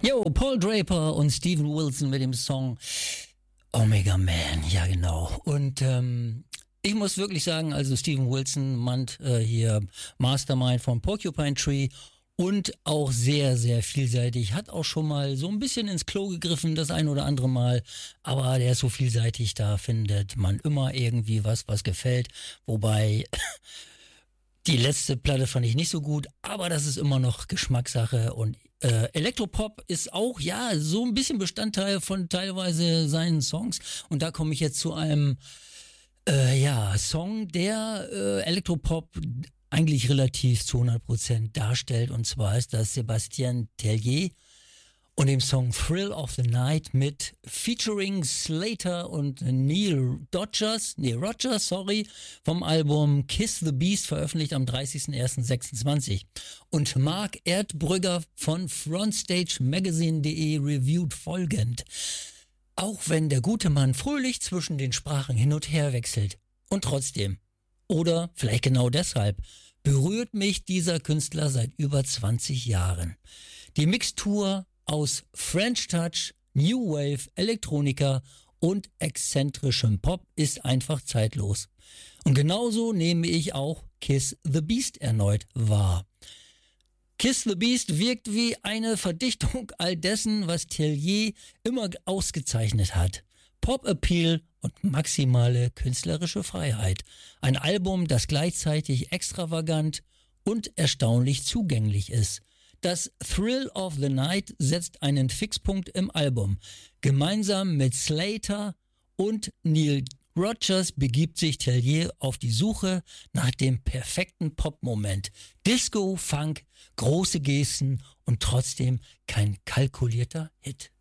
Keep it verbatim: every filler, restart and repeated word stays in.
Jo, Paul Draper und Steven Wilson mit dem Song Omega Man, ja genau. Und ähm, ich muss wirklich sagen, also Steven Wilson, Mann, äh, hier Mastermind von Porcupine Tree und auch sehr, sehr vielseitig. Hat auch schon mal so ein bisschen ins Klo gegriffen, das ein oder andere Mal. Aber der ist so vielseitig, da findet man immer irgendwie was, was gefällt. Wobei die letzte Platte fand ich nicht so gut, aber das ist immer noch Geschmackssache. Und äh, Elektropop ist auch, ja, so ein bisschen Bestandteil von teilweise seinen Songs. Und da komme ich jetzt zu einem äh, ja, Song, der äh, Elektropop eigentlich relativ zu hundert Prozent darstellt. Und zwar ist das Sébastien Tellier und dem Song Thrill of the Night mit featuring Slater und Neil Rogers, nee, Rogers, sorry, vom Album Kiss the Beast, veröffentlicht am dreißigster erster sechsundzwanzig. Und Marc Erdbrügger von frontstage magazine punkt de reviewt folgend: Auch wenn der gute Mann fröhlich zwischen den Sprachen hin und her wechselt. Und trotzdem, oder vielleicht genau deshalb, berührt mich dieser Künstler seit über zwanzig Jahren. Die Mixtur aus French Touch, New Wave, Elektronika und exzentrischem Pop ist einfach zeitlos. Und genauso nehme ich auch Kiss the Beast erneut wahr. Kiss the Beast wirkt wie eine Verdichtung all dessen, was Tellier immer ausgezeichnet hat. Pop-Appeal und maximale künstlerische Freiheit. Ein Album, das gleichzeitig extravagant und erstaunlich zugänglich ist. Das Thrill of the Night setzt einen Fixpunkt im Album. Gemeinsam mit Slater und Neil Rogers begibt sich Tellier auf die Suche nach dem perfekten Pop-Moment. Disco, Funk, große Gesten und trotzdem kein kalkulierter Hit.